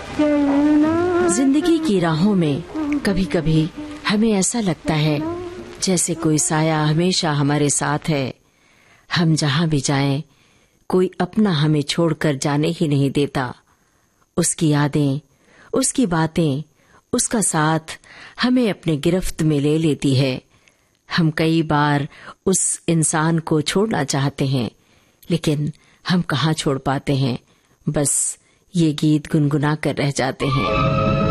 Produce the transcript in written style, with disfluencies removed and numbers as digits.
जिंदगी की राहों में कभी कभी हमें ऐसा लगता है जैसे कोई साया हमेशा हमारे साथ है। हम जहाँ भी जाएं, कोई अपना हमें छोड़कर जाने ही नहीं देता। उसकी यादें, उसकी बातें, उसका साथ हमें अपने गिरफ्त में ले लेती है। हम कई बार उस इंसान को छोड़ना चाहते हैं, लेकिन हम कहाँ छोड़ पाते हैं। बस ये गीत गुनगुना कर रह जाते हैं।